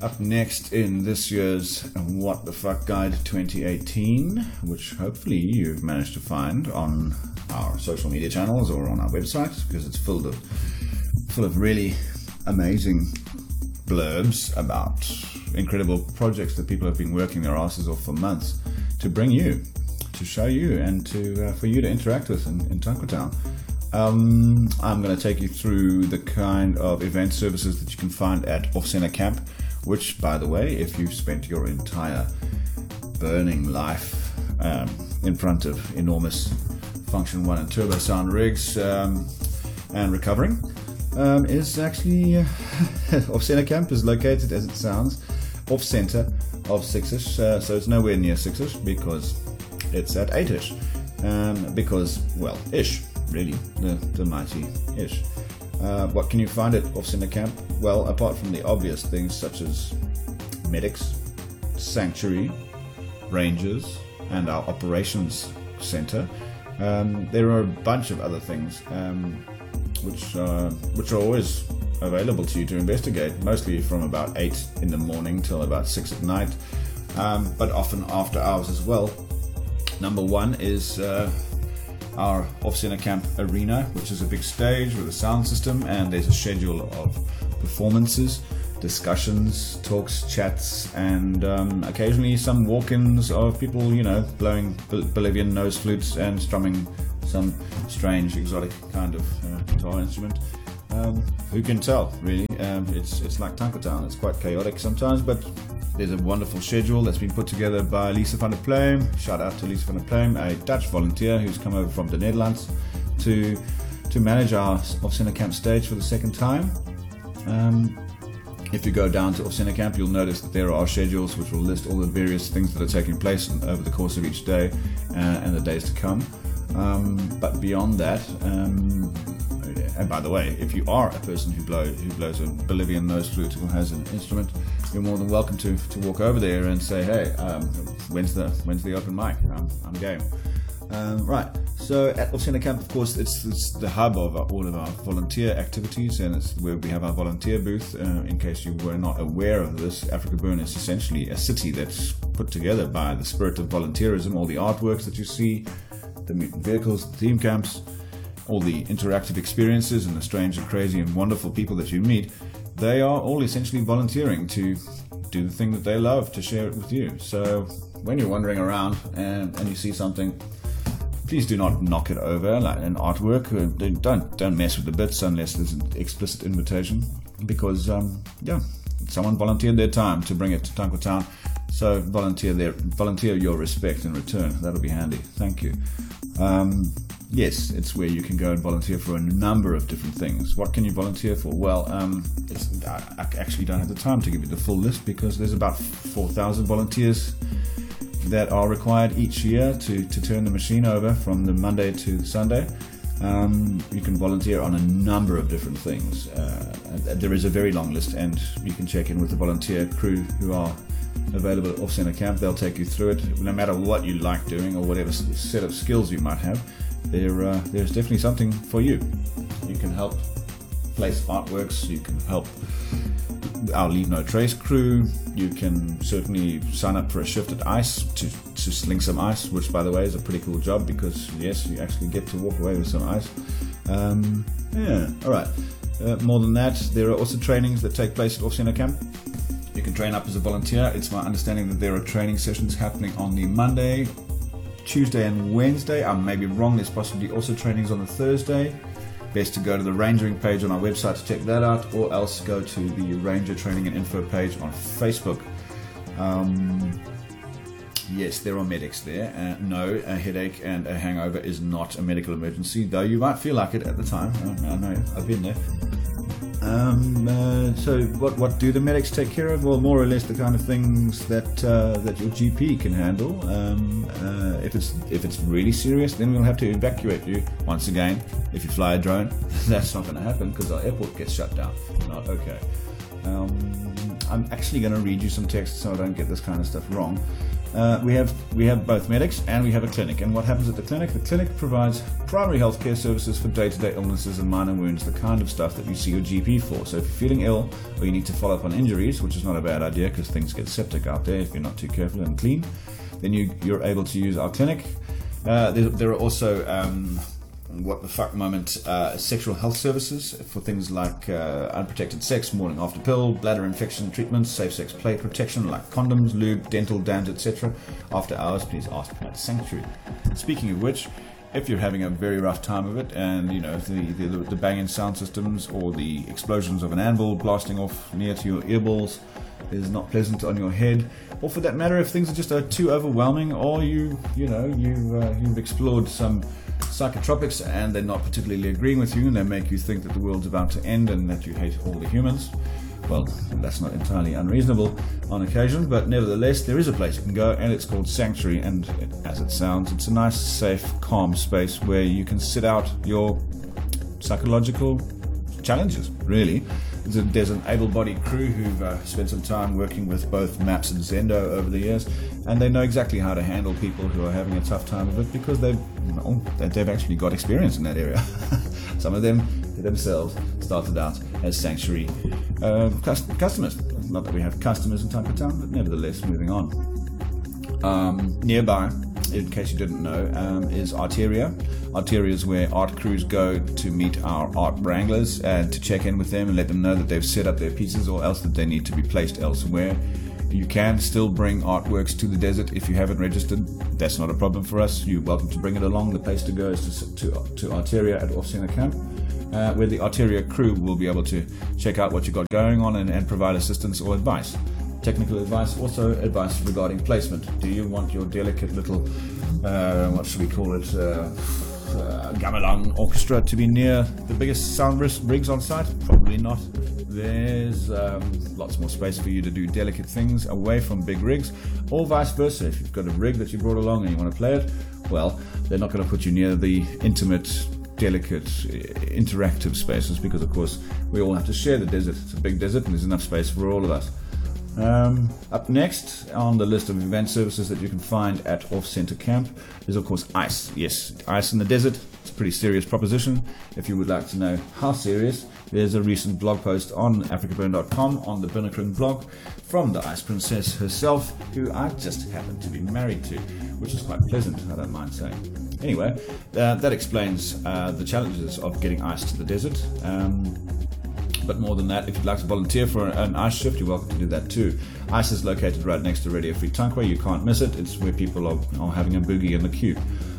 Up next in this year's What the Fuck Guide 2018, which hopefully you've managed to find on our social media channels or on our website, because it's full of really amazing blurbs about incredible projects that people have been working their asses off for months to bring you, to show you, and to for you to interact with in Tanquetown. I'm going to take you through the kind of event services that you can find at Off Center Camp, which, by the way, if you've spent your entire burning life in front of enormous Function 1 and Turbo Sound rigs and recovering, is actually Off Center Camp is located, as it sounds, off center of Six-ish, so it's nowhere near Six-ish because it's at 8-ish, because, well, ish, really, the mighty ish. What can you find at Off Center Camp? Well, apart from the obvious things such as medics, sanctuary, rangers, and our operations center, there are a bunch of other things which are always available to you to investigate, mostly from about 8 in the morning till about 6 at night, but often after hours as well. Number one is our Off Center Camp Arena, which is a big stage with a sound system, and there's a schedule of performances, discussions, talks, chats, and occasionally some walk-ins of people, blowing Bolivian nose flutes and strumming some strange, exotic kind of guitar instrument. Who can tell, really? It's like Tanquetown. It's quite chaotic sometimes, but there's a wonderful schedule that's been put together by Lisa van der Pluim. Shout out to Lisa van der Pluim, a Dutch volunteer who's come over from the Netherlands to manage our Off Center Camp stage for the second time. If you go down to Off Center Camp, you'll notice that there are schedules which will list all the various things that are taking place over the course of each day and the days to come. But beyond that, and by the way, if you are a person who blows a Bolivian nose flute or has an instrument, you're more than welcome to walk over there and say, hey, when's the open mic? I'm game. Right. So at Off Center Camp, of course, it's the hub of all of our volunteer activities, and it's where we have our volunteer booth. In case you were not aware of this, Africa Burn is essentially a city that's put together by the spirit of volunteerism. All the artworks that you see, the mutant vehicles, the theme camps, all the interactive experiences, and the strange and crazy and wonderful people that you meet, they are all essentially volunteering to do the thing that they love, to share it with you. So when you're wandering around and you see something, please do not knock it over like an artwork. Don't mess with the bits unless there's an explicit invitation, because someone volunteered their time to bring it to Tanquetown. So volunteer your respect in return. That'll be handy. Thank you. Yes, it's where you can go and volunteer for a number of different things. What can you volunteer for? Well, I actually don't have the time to give you the full list, because there's about 4,000 volunteers that are required each year to turn the machine over from the Monday to the Sunday. You can volunteer on a number of different things. There is a very long list, and you can check in with the volunteer crew who are available at Off Center Camp. They'll take you through it. No matter what you like doing or whatever set of skills you might have, there's definitely something for you. You can help place artworks. You can help our Leave No Trace crew. You can certainly sign up for a shift at ICE to sling some ice, which, by the way, is a pretty cool job, because yes, you actually get to walk away with some ice. All right. More than that, there are also trainings that take place at Off Center Camp. You can train up as a volunteer. It's my understanding that there are training sessions happening on the Monday, Tuesday and Wednesday. I may be wrong. There's possibly also trainings on the Thursday. Best to go to the Rangering page on our website to check that out, or else go to the Ranger Training and Info page on Facebook. Yes, there are medics there. No, a headache and a hangover is not a medical emergency, though you might feel like it at the time. I know, I've been there. So what do the medics take care of? Well, more or less the kind of things that your GP can handle. If it's really serious, then we'll have to evacuate you once again. If you fly a drone, that's not going to happen because our airport gets shut down. Not okay. I'm actually going to read you some text so I don't get this kind of stuff wrong. We have both medics and we have a clinic. And what happens at the clinic? The clinic provides primary healthcare services for day-to-day illnesses and minor wounds, the kind of stuff that you see your GP for. So if you're feeling ill or you need to follow up on injuries, which is not a bad idea because things get septic out there if you're not too careful and clean, then you're able to use our clinic. There are also sexual health services for things like unprotected sex, morning after pill, bladder infection treatments, safe sex play protection like condoms, lube, dental dams, etc. After hours, please ask about Sanctuary. Speaking of which, if you're having a very rough time of it, and the banging sound systems or the explosions of an anvil blasting off near to your earballs is not pleasant on your head, or for that matter, if things are just too overwhelming, or you've explored some psychotropics and they're not particularly agreeing with you and they make you think that the world's about to end and that you hate all the humans, well, that's not entirely unreasonable on occasion, but nevertheless there is a place you can go, and it's called Sanctuary, and as it sounds, it's a nice, safe, calm space where you can sit out your psychological challenges, really. There's an able-bodied crew who've spent some time working with both Maps and Zendo over the years, and they know exactly how to handle people who are having a tough time of it because they've actually got experience in that area. Some of them themselves started out as Sanctuary customers. Not that we have customers in Taco Town, but nevertheless, moving on. Nearby, in case you didn't know, is Arteria. Arteria is where art crews go to meet our art wranglers and to check in with them and let them know that they've set up their pieces or else that they need to be placed elsewhere. You can still bring artworks to the desert if you haven't registered. That's not a problem for us. You're welcome to bring it along. The place to go is to Arteria at Off Center Camp, where the Arteria crew will be able to check out what you got going on and provide assistance or advice. Technical advice, also advice regarding placement. Do you want your delicate little, what should we call it, gamelan orchestra to be near the biggest sound rigs on site? Probably not. There's lots more space for you to do delicate things away from big rigs, or vice versa. If you've got a rig that you brought along and you want to play it, well, they're not going to put you near the intimate, delicate, interactive spaces because, of course, we all have to share the desert. It's a big desert and there's enough space for all of us. Up next on the list of event services that you can find at Off Center Camp is, of course, ice. Yes, ice in the desert. It's a pretty serious proposition. If you would like to know how serious, there's a recent blog post on africaburn.com on the Binnekrung blog from the Ice Princess herself, who I just happen to be married to, which is quite pleasant, I don't mind saying. Anyway, that explains the challenges of getting ice to the desert. But more than that, if you'd like to volunteer for an ice shift, you're welcome to do that too. Ice is located right next to Radio Free Tankwa. You can't miss it. It's where people are having a boogie in the queue.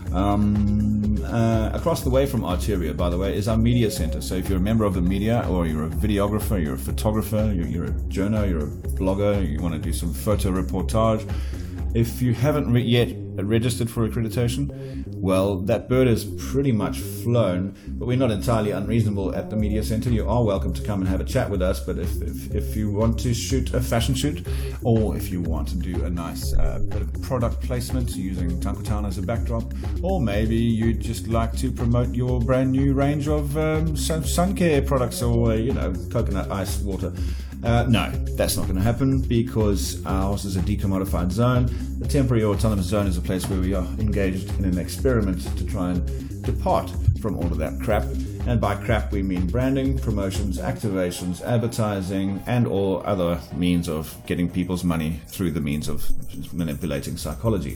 Across the way from Arteria, by the way, is our media center. So if you're a member of the media, or you're a videographer, you're a photographer, you're a journo, you're a blogger, you want to do some photo reportage, if you haven't yet registered for accreditation, well, that bird is pretty much flown, but we're not entirely unreasonable at the media center. You are welcome to come and have a chat with us, but if you want to shoot a fashion shoot, or if you want to do a nice bit of product placement using Taco Town as a backdrop, or maybe you'd just like to promote your brand new range of sun care products, or coconut ice water, no, that's not going to happen because ours is a decommodified zone. The temporary autonomous zone is a place where we are engaged in an experiment to try and depart from all of that crap. And by crap, we mean branding, promotions, activations, advertising, and all other means of getting people's money through the means of manipulating psychology.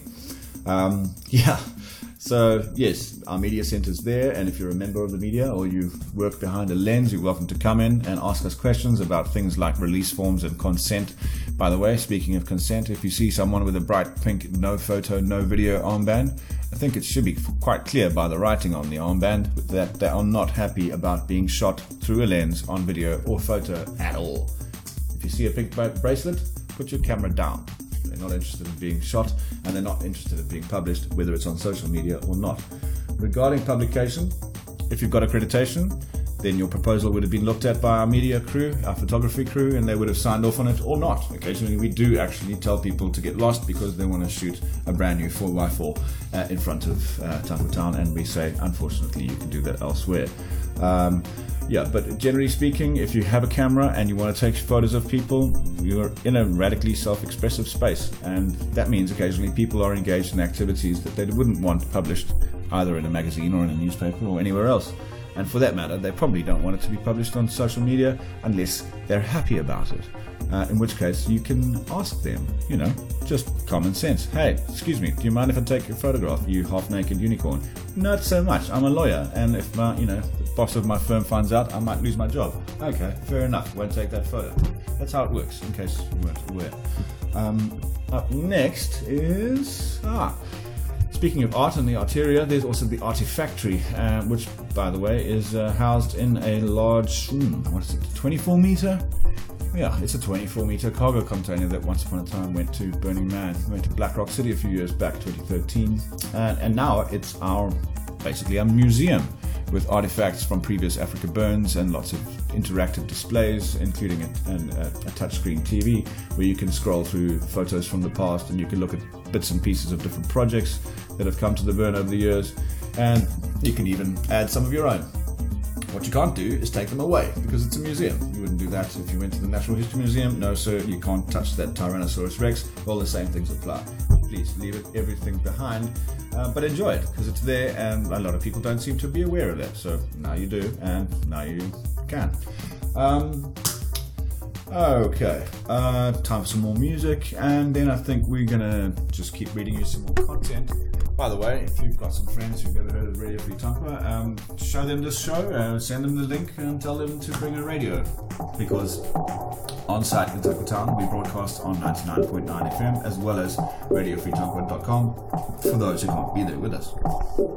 So, yes, our media center's there, and if you're a member of the media or you work behind a lens, you're welcome to come in and ask us questions about things like release forms and consent. By the way, speaking of consent, if you see someone with a bright pink no photo, no video armband, I think it should be quite clear by the writing on the armband that they are not happy about being shot through a lens on video or photo at all. If you see a pink bracelet, put your camera down. They're not interested in being shot, and they're not interested in being published, whether it's on social media or not. Regarding publication, if you've got accreditation, then your proposal would have been looked at by our media crew, our photography crew, and they would have signed off on it or not. Occasionally we do actually tell people to get lost because they want to shoot a brand new 4x4 in front of Taco Town, and we say, unfortunately, you can do that elsewhere. Yeah, but generally speaking, if you have a camera and you want to take photos of people, you're in a radically self-expressive space, and that means occasionally people are engaged in activities that they wouldn't want published either in a magazine or in a newspaper or anywhere else. And for that matter, they probably don't want it to be published on social media unless they're happy about it. In which case, you can ask them, just common sense. Hey, excuse me, do you mind if I take your photograph, you half-naked unicorn? Not so much. I'm a lawyer, and if the boss of my firm finds out, I might lose my job. Okay, fair enough. Won't take that photo. That's how it works, in case you weren't aware. Up next is... Speaking of art and the Arteria, there's also the Artifactory, which, by the way, is housed in a large, 24-meter? Yeah, it's a 24-meter cargo container that once upon a time went to Burning Man. Went to Black Rock City a few years back, 2013. And now it's basically a museum with artifacts from previous Africa burns and lots of interactive displays, including a touchscreen TV where you can scroll through photos from the past and you can look at bits and pieces of different projects that have come to the burn over the years, and you can even add some of your own. What you can't do is take them away, because it's a museum. You wouldn't do that if you went to the Natural History Museum. No, sir, you can't touch that Tyrannosaurus Rex. All the same things apply. Please leave everything behind, but enjoy it, because it's there, and a lot of people don't seem to be aware of that. So now you do, and now you can. Okay, time for some more music, and then I think we're gonna just keep reading you some more content. By the way, if you've got some friends who've never heard of Radio Free Tankwa, show them this show, send them the link, and tell them to bring a radio, because on site in Tankwa Town we broadcast on 99.9 FM as well as radiofreetankwa.com for those who can't be there with us.